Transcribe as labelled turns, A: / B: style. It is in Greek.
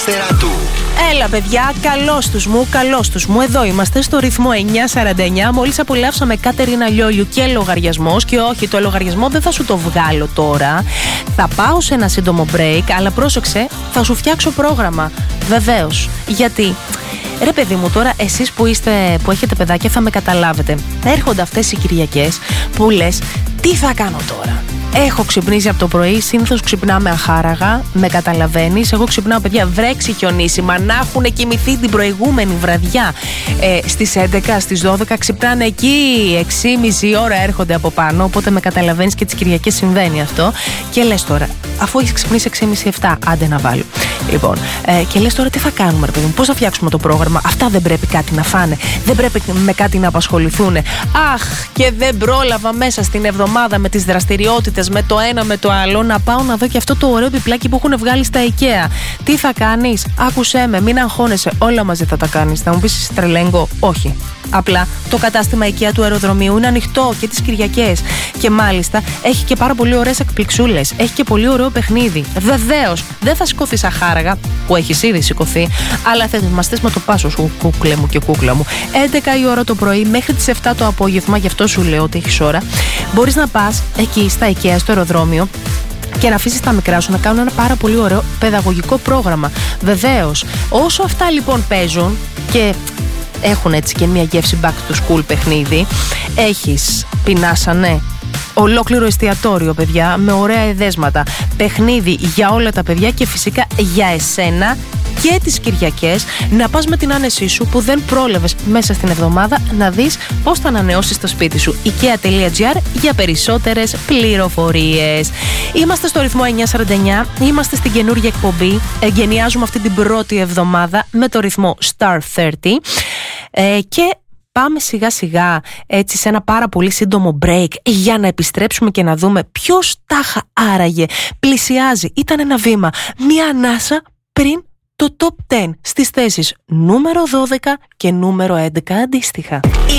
A: Έλα παιδιά, καλώς τους μου. Εδώ είμαστε στο ρυθμό 949. Μόλις απολαύσαμε Κατερίνα Λιόλιου και λογαριασμός. Και όχι, το λογαριασμό δεν θα σου το βγάλω τώρα. Θα πάω σε ένα σύντομο break, αλλά πρόσεξε, θα σου φτιάξω πρόγραμμα. Βεβαίως. Γιατί, ρε παιδί μου, τώρα εσείς που έχετε παιδάκια θα με καταλάβετε. Έρχονται αυτές οι Κυριακές που λες, τι θα κάνω τώρα. Έχω ξυπνήσει από το πρωί, συνήθως ξυπνάμε αχάραγα, με καταλαβαίνεις. Εγώ ξυπνάω, παιδιά, βρέξει, χιονίσει, μα να έχουν κοιμηθεί την προηγούμενη βραδιά. Στις 11, στις 12 ξυπνάνε εκεί, 6,5 ώρα έρχονται από πάνω. Οπότε με καταλαβαίνεις, και τις Κυριακές συμβαίνει αυτό. Και λες τώρα, αφού έχεις ξυπνήσει 6,5-7, άντε να βάλω. Λοιπόν, και λες τώρα τι θα κάνουμε, ρε παιδί μου, πώς θα φτιάξουμε το πρόγραμμα. Αυτά δεν πρέπει κάτι να φάνε, δεν πρέπει με κάτι να απασχοληθούν. Αχ, και δεν πρόλαβα μέσα στην εβδομάδα με τις δραστηριότητες, με το ένα με το άλλο, να πάω να δω και αυτό το ωραίο επιπλάκι που έχουν βγάλει στα IKEA. Τι θα κάνεις, άκουσέ με, μην αγχώνεσαι, όλα μαζί θα τα κάνεις. Θα μου πεις τρελέγκο, όχι. Απλά το κατάστημα IKEA του αεροδρομίου είναι ανοιχτό και τις Κυριακές. Και μάλιστα έχει και πάρα πολύ ωραίες εκπληξούλες. Έχει και πολύ ωραίο παιχνίδι. Βεβαίως, δεν θα σηκωθείς αχάραγα, που έχεις ήδη σηκωθεί, αλλά θα ετοιμαστείς με το πάσο σου, κούκλε μου και κούκλα μου. 11 η ώρα το πρωί μέχρι τις 7 το απόγευμα, γι' αυτό σου λέω ότι έχεις ώρα. Μπορείς να πας εκεί στα IKEA, στο αεροδρόμιο, και να αφήσεις τα μικρά σου να κάνουν ένα πάρα πολύ ωραίο παιδαγωγικό πρόγραμμα. Βεβαίως, όσο αυτά λοιπόν παίζουν και έχουν έτσι και μια γεύση back to school παιχνίδι, έχεις πεινάσανε ολόκληρο εστιατόριο, παιδιά, με ωραία εδέσματα, παιχνίδι για όλα τα παιδιά και φυσικά για εσένα και τις Κυριακές να πας με την άνεσή σου που δεν πρόλαβες μέσα στην εβδομάδα να δεις πώς θα ανανεώσεις το σπίτι σου. IKEA.gr για περισσότερες πληροφορίες. Είμαστε στο ρυθμό 949, είμαστε στην καινούργια εκπομπή, εγκαινιάζουμε αυτή την πρώτη εβδομάδα με το ρυθμό Star 30 και πάμε σιγά σιγά έτσι σε ένα πάρα πολύ σύντομο break για να επιστρέψουμε και να δούμε ποιος τάχα άραγε πλησιάζει. Ήταν ένα βήμα, μία ανάσα πριν το top 10 στις θέσεις νούμερο 12 και νούμερο 11 αντίστοιχα.